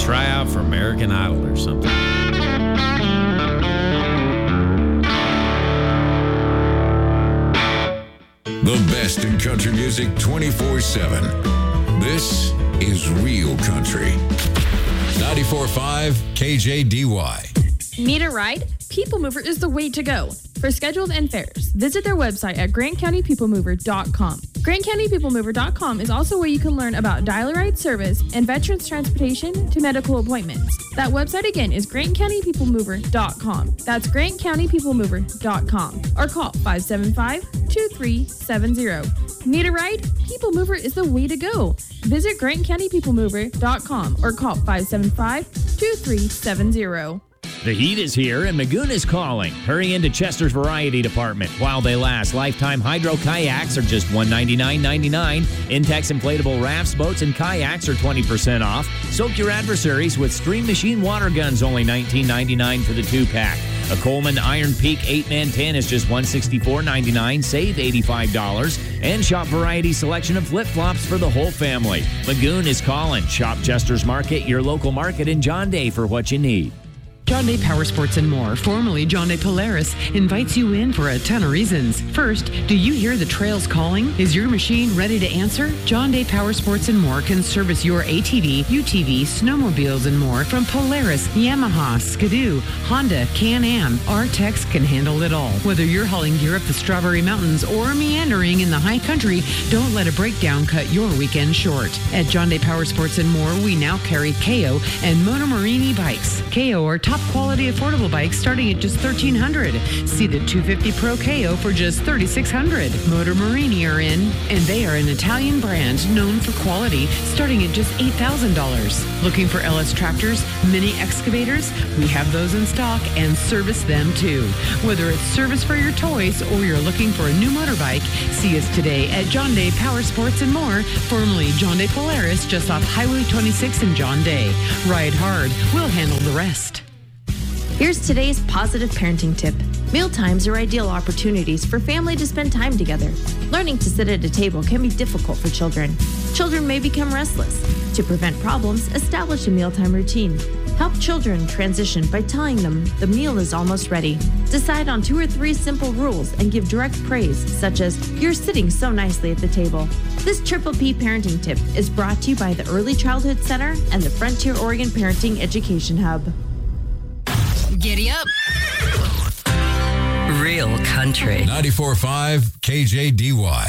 try out for American Idol or something. The best in country music 24/7. This is Real Country. 94.5 KJDY. Need a ride? People Mover is the way to go. For schedules and fares, visit their website at grantcountypeoplemover.com. GrantCountyPeopleMover.com is also where you can learn about dial-a-ride service and veterans transportation to medical appointments. That website again is GrantCountyPeopleMover.com. That's GrantCountyPeopleMover.com. Or call 575-2370. Need a ride? People Mover is the way to go. Visit GrantCountyPeopleMover.com or call 575-2370. The heat is here and Magoon is calling. Hurry into Chester's Variety Department. While they last, Lifetime Hydro Kayaks are just $199.99. Intex inflatable rafts, boats, and kayaks are 20% off. Soak your adversaries with Stream Machine water guns, only $19.99 for the 2-pack. A Coleman Iron Peak 8-man tin is just $164.99. Save $85. And shop Variety selection of flip-flops for the whole family. Magoon is calling. Shop Chester's Market, your local market in John Day, for what you need. John Day Power Sports and More, formerly John Day Polaris, invites you in for a ton of reasons. First, do you hear the trails calling? Is your machine ready to answer? John Day Power Sports and More can service your ATV, UTV, snowmobiles, and more from Polaris, Yamaha, Skidoo, Honda, Can-Am. Our techs can handle it all. Whether you're hauling gear up the Strawberry Mountains or meandering in the high country, don't let a breakdown cut your weekend short. At John Day Power Sports and More, we now carry KO and Monomorini bikes. KO are top quality affordable bikes starting at just $1,300. See the 250 Pro KO for just $3,600. Motor Morini are in, and they are an Italian brand known for quality starting at just $8,000. Looking for LS tractors, mini excavators? We have those in stock and service them too. Whether it's service for your toys or you're looking for a new motorbike, see us today at John Day Power Sports and More, formerly John Day Polaris, just off Highway 26 in John Day. Ride hard. We'll handle the rest. Here's today's positive parenting tip. Mealtimes are ideal opportunities for family to spend time together. Learning to sit at a table can be difficult for children. Children may become restless. To prevent problems, establish a mealtime routine. Help children transition by telling them the meal is almost ready. Decide on 2 or 3 simple rules and give direct praise, such as, "You're sitting so nicely at the table." This Triple P parenting tip is brought to you by the Early Childhood Center and the Frontier Oregon Parenting Education Hub. Giddy up. Real Country. 94.5 KJDY.